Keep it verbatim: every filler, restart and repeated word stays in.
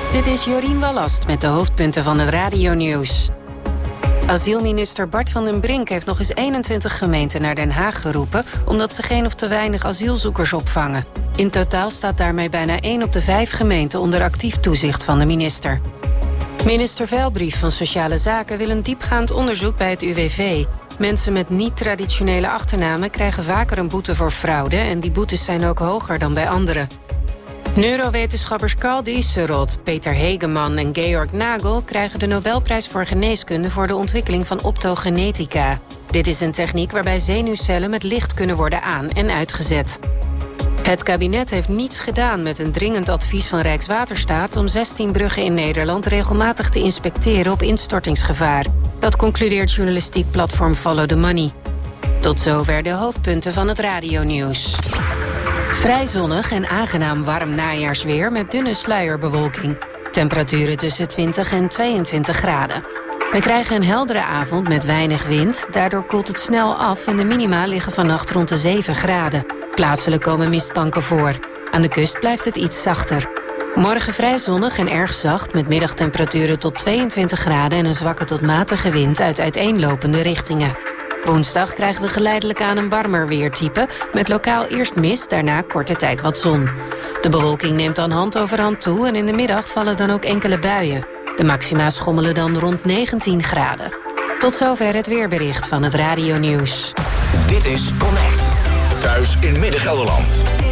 Dit is Jorien Wallast met de hoofdpunten van het radionieuws. Asielminister Bart van den Brink heeft nog eens eenentwintig gemeenten naar Den Haag geroepen, omdat ze geen of te weinig asielzoekers opvangen. In totaal staat daarmee bijna één op de vijf gemeenten onder actief toezicht van de minister. Minister Veilbrief van Sociale Zaken wil een diepgaand onderzoek bij het U W V. Mensen met niet-traditionele achternamen krijgen vaker een boete voor fraude en die boetes zijn ook hoger dan bij anderen. Neurowetenschappers Carl Dieselrod, Peter Hegeman en Georg Nagel krijgen de Nobelprijs voor geneeskunde voor de ontwikkeling van optogenetica. Dit is een techniek waarbij zenuwcellen met licht kunnen worden aan- en uitgezet. Het kabinet heeft niets gedaan met een dringend advies van Rijkswaterstaat om zestien bruggen in Nederland regelmatig te inspecteren op instortingsgevaar. Dat concludeert journalistiek platform Follow the Money. Tot zover de hoofdpunten van het radionieuws. Vrij zonnig en aangenaam warm najaarsweer met dunne sluierbewolking. Temperaturen tussen twintig en tweeëntwintig graden. We krijgen een heldere avond met weinig wind. Daardoor koelt het snel af en de minima liggen vannacht rond de zeven graden. Plaatselijk komen mistbanken voor. Aan de kust blijft het iets zachter. Morgen vrij zonnig en erg zacht met middagtemperaturen tot tweeëntwintig graden... en een zwakke tot matige wind uit uiteenlopende richtingen. Woensdag krijgen we geleidelijk aan een warmer weertype... met lokaal eerst mist, daarna korte tijd wat zon. De bewolking neemt dan hand over hand toe... en in de middag vallen dan ook enkele buien. De maxima schommelen dan rond negentien graden. Tot zover het weerbericht van het radionieuws. Dit is Connect. Thuis in Midden-Gelderland.